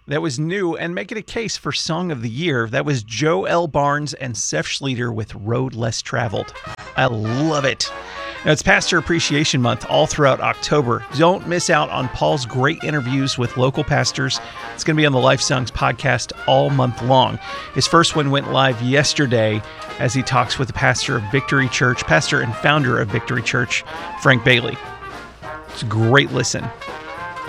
that was new and making a case for Song of the Year. That was Joe L. Barnes and Seth Schleter with Road Less Traveled. I love it. Now, it's Pastor Appreciation Month all throughout October. Don't miss out on Paul's great interviews with local pastors. It's going to be on the Life Songs podcast all month long. His first one went live yesterday as he talks with the pastor of Victory Church, pastor and founder of Victory Church, Frank Bailey. It's a great listen.